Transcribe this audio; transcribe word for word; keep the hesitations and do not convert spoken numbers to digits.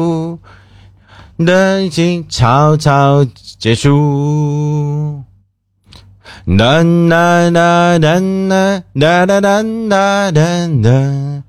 的已经悄悄结束。哒哒哒哒哒哒哒哒哒哒。